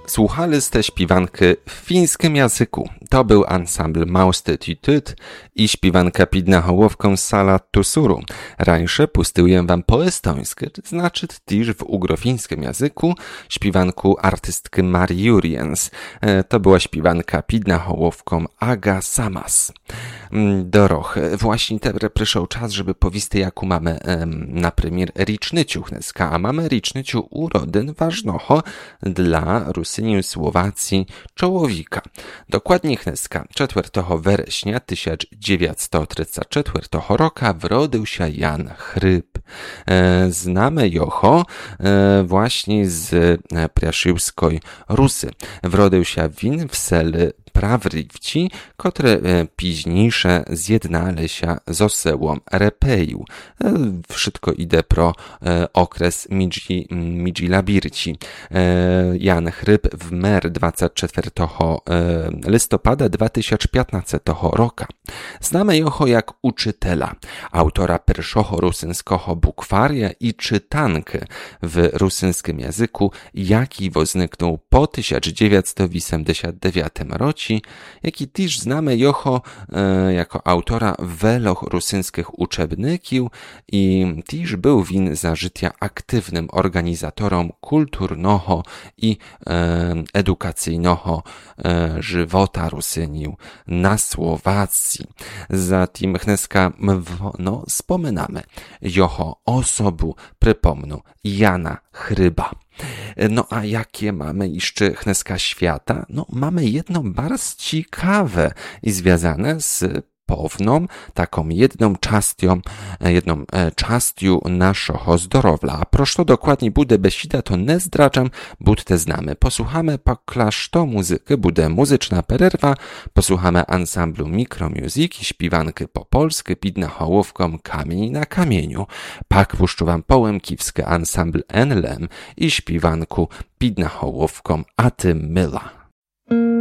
Słuchaliście śpiewanki w fińskim języku. To był ansambl Maustetytyt i śpiewanka pod nahołowką Sala Tusuru. Rańsze pustyłem wam po estońsku, znaczy też w ugrofińskim języku, śpiewanku artystki Marii Juriens. To była śpiewanka pod nahołowką Aga Samas. Doroch, właśnie teraz przyszedł czas, żeby powiedzieć, jaką mamy na premier ricznyciu chneska, a mamy ricznyciu urodyn ważnoho dla Rusyniu Słowacji Czołowika. Dokładnie chneska 4 września 1934 roku wrodził się Jan Hryb. Znamy joho właśnie z Praszyłskiej Rusy. Wrodził się win w seli Prawrywci, które późniejsze zjednali się z osełom Repeju. Wszystko idzie pro okres Midżilabirci. Jan Hryb wmer 24 listopada 2015 roku. Znamy jeho jak uczytela, autora pierwszego rusyńskiego bukwaria i czytanki w rusyńskim języku, jaki wozniknął po 1989 roku, jaki też znamy jeho jako autora wielu rusyńskich uczebników i też był win za życia aktywnym organizatorom kulturnego i edukacyjnego żywota Rusyniu na Słowacji. Zatem chneska wspominamy jeho osobu, przypomnę, Jana Hryba. No a jakie mamy jeszcze chneska świata? No mamy jedno bardzo ciekawe i związane z pewną taką jedną częścią naszego zdrowia. A proszę dokładnie bude besida, to nie zdradzam, budte znamy. Posłuchamy poklaszto muzyki, bude muzyczna pererwa, posłuchamy ansamblu Mikromuzyk i śpiewanki po polsku pod nahołowką Kamień na kamieniu. Pak puszczu wam połemkiwski ansambl NLM i śpiewanku pod nahołowką A ty myla.